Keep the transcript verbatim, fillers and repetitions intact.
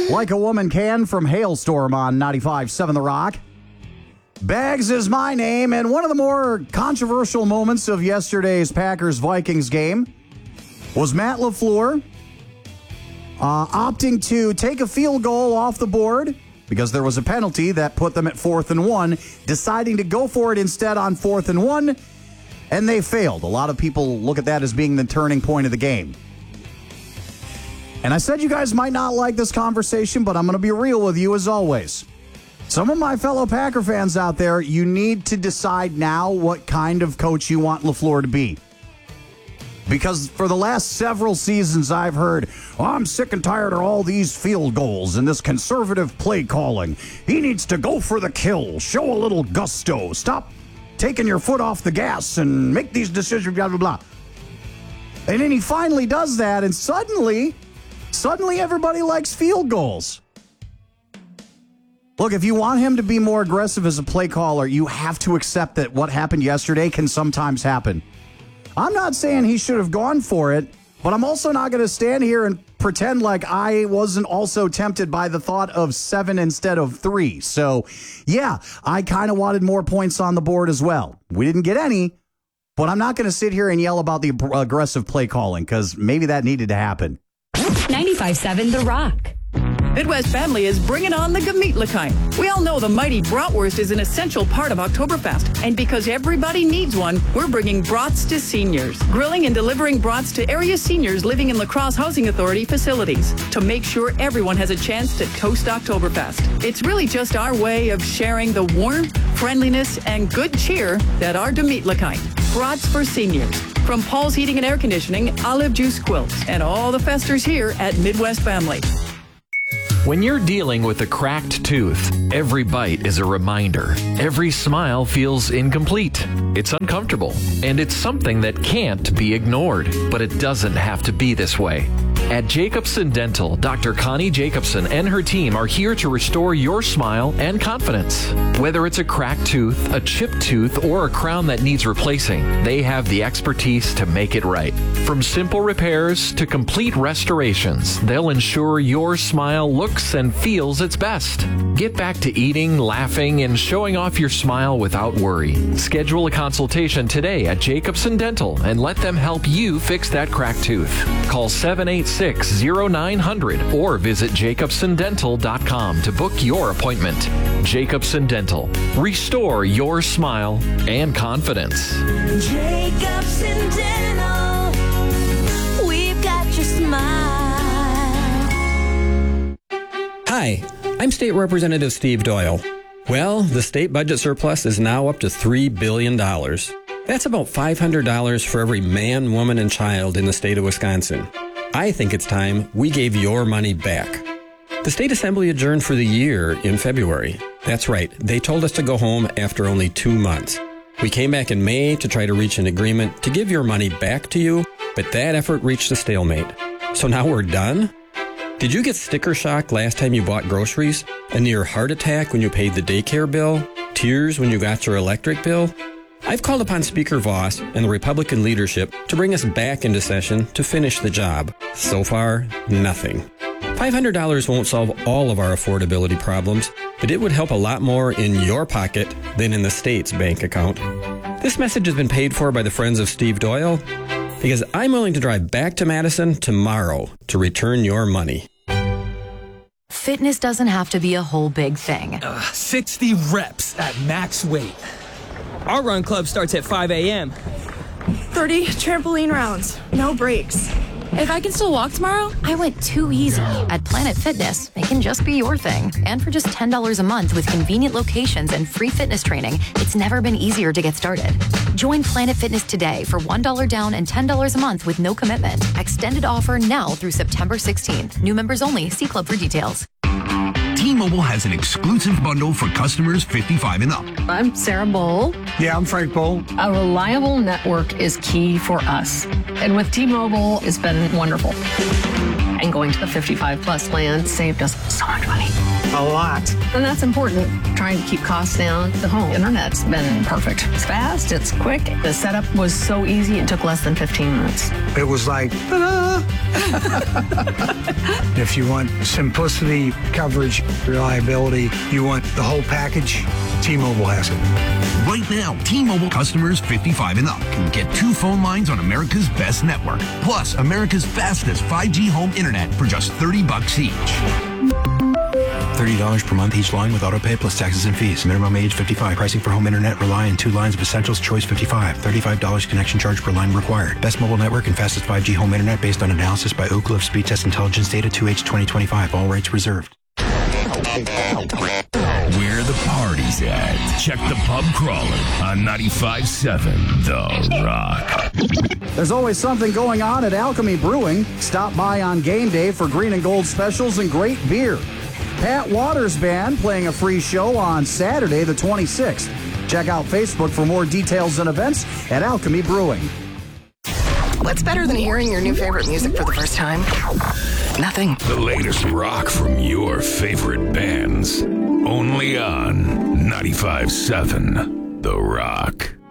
Like a Woman Can from Hailstorm on ninety-five point seven The Rock. Bags is my name, and one of the more controversial moments of yesterday's Packers-Vikings game was Matt LaFleur uh, opting to take a field goal off the board because there was a penalty that put them at fourth and one, deciding to go for it instead on fourth and one, and they failed. A lot of people look at that as being the turning point of the game. And I said you guys might not like this conversation, but I'm going to be real with you as always. Some of my fellow Packer fans out there, you need to decide now what kind of coach you want LaFleur to be. Because for the last several seasons, I've heard, oh, I'm sick and tired of all these field goals and this conservative play calling. He needs to go for the kill, show a little gusto, stop taking your foot off the gas and make these decisions, blah, blah, blah. And then he finally does that, and suddenly, suddenly everybody likes field goals. Look, if you want him to be more aggressive as a play caller, you have to accept that what happened yesterday can sometimes happen. I'm not saying he should have gone for it, but I'm also not going to stand here and pretend like I wasn't also tempted by the thought of seven instead of three. So, yeah, I kind of wanted more points on the board as well. We didn't get any, but I'm not going to sit here and yell about the aggressive play calling because maybe that needed to happen. ninety-five point seven The Rock. Midwest Family is bringing on the Gemütlichkeit. We all know the mighty bratwurst is an essential part of Oktoberfest. And because everybody needs one, we're bringing brats to seniors. Grilling and delivering brats to area seniors living in La Crosse Housing Authority facilities to make sure everyone has a chance to toast Oktoberfest. It's really just our way of sharing the warmth, friendliness, and good cheer that are Gemütlichkeit. Brats for seniors. From Paul's Heating and Air Conditioning, Olive Juice Quilts, and all the festers here at Midwest Family. When you're dealing with a cracked tooth, every bite is a reminder. Every smile feels incomplete. It's uncomfortable, and it's something that can't be ignored. But it doesn't have to be this way. At Jacobson Dental, Doctor Connie Jacobson and her team are here to restore your smile and confidence. Whether it's a cracked tooth, a chipped tooth, or a crown that needs replacing, they have the expertise to make it right. From simple repairs to complete restorations, they'll ensure your smile looks and feels its best. Get back to eating, laughing, and showing off your smile without worry. Schedule a consultation today at Jacobson Dental and let them help you fix that cracked tooth. Call seven eight six, zero nine hundred or visit jacobson dental dot com to book your appointment. Jacobson Dental. Restore your smile and confidence. Jacobson Dental. We've got your smile. Hi, I'm State Representative Steve Doyle. Well, the state budget surplus is now up to three billion dollars. That's about five hundred dollars for every man, woman, and child in the state of Wisconsin. I think it's time we gave your money back. The State Assembly adjourned for the year in February. That's right, they told us to go home after only two months. We came back in May to try to reach an agreement to give your money back to you, but that effort reached a stalemate. So now we're done? Did you get sticker shock last time you bought groceries? A near heart attack when you paid the daycare bill? Tears when you got your electric bill? I've called upon Speaker Voss and the Republican leadership to bring us back into session to finish the job. So far, nothing. five hundred dollars won't solve all of our affordability problems, but it would help a lot more in your pocket than in the state's bank account. This message has been paid for by the Friends of Steve Doyle because I'm willing to drive back to Madison tomorrow to return your money. Fitness doesn't have to be a whole big thing. Uh, sixty reps at max weight. Our run club starts at five a.m. thirty trampoline rounds, no breaks. If I can still walk tomorrow, I went too easy. At Planet Fitness, it can just be your thing. And for just ten dollars a month with convenient locations and free fitness training, it's never been easier to get started. Join Planet Fitness today for one dollar down and ten dollars a month with no commitment. Extended offer now through September sixteenth. New members only. See club for details. T-Mobile has an exclusive bundle for customers fifty-five and up. I'm Sarah Bowl. Yeah, I'm Frank Bowl. A reliable network is key for us. And with T-Mobile, it's been wonderful. And going to the fifty-five plus plan saved us so much money. A lot. And that's important. Trying to keep costs down. The home internet's been perfect. It's fast, it's quick. The setup was so easy, it took less than fifteen minutes. It was like, ta-da! If you want simplicity, coverage, reliability, you want the whole package, T-Mobile has it. Right now, T-Mobile customers fifty-five and up can get two phone lines on America's best network, plus America's fastest five G home internet for just thirty bucks each. thirty dollars per month each line with autopay plus taxes and fees. Minimum age fifty-five. Pricing for home internet rely on two lines of Essentials Choice fifty-five. thirty-five dollars connection charge per line required. Best mobile network and fastest five G home internet based on analysis by Oak Cliff Speed Test Intelligence Data two H twenty twenty-five. All rights reserved. Where the party's at. Check the pub crawler on ninety-five point seven The Rock. There's always something going on at Alchemy Brewing. Stop by on game day for green and gold specials and great beer. Pat Waters Band playing a free show on Saturday the twenty-sixth. Check out Facebook for more details and events at Alchemy Brewing. What's better than hearing your new favorite music for the first time? Nothing. The latest rock from your favorite bands. Only on ninety-five point seven The Rock.